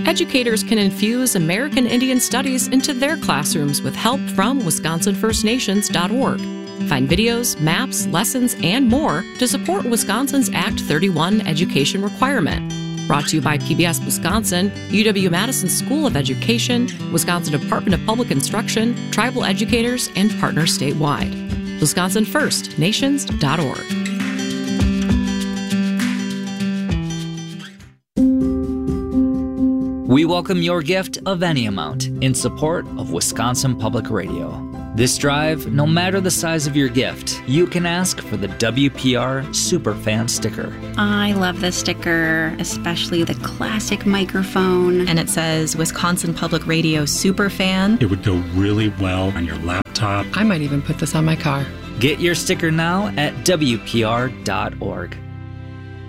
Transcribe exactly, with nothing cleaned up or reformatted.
educators can infuse American Indian Studies into their classrooms with help from Wisconsin First Nations dot org. Find videos, maps, lessons, and more to support Wisconsin's Act thirty-one education requirement. Brought to you by P B S Wisconsin, U W-Madison School of Education, Wisconsin Department of Public Instruction, tribal educators, and partners statewide. Wisconsin First Nations dot org. We welcome your gift of any amount in support of Wisconsin Public Radio. This drive, no matter the size of your gift, you can ask for the W P R Superfan sticker. I love this sticker, especially the classic microphone. And it says Wisconsin Public Radio Superfan. It would go really well on your laptop. I might even put this on my car. Get your sticker now at W P R dot org.